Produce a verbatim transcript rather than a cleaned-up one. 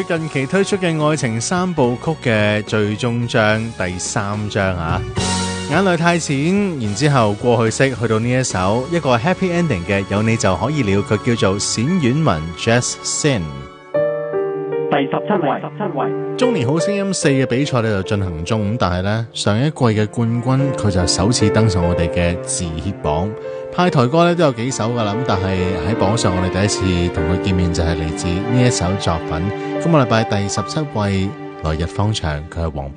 佢近期推出嘅愛情三部曲嘅最終章第三章啊，眼淚太淺，然之後過去式去到呢一首一個 happy ending 嘅有你就可以了，佢叫做冼婉文 Just Sin。 第十七位，十七位， 中年好聲音四嘅比賽咧就進行中，咁但係呢，上一季嘅冠軍佢就首次登上我哋嘅自 hit 榜，派台歌咧都有幾首噶啦，咁但係喺榜上我哋第一次同佢見面就係嚟自呢一首作品。今個禮拜第十七位來日方長，佢係黃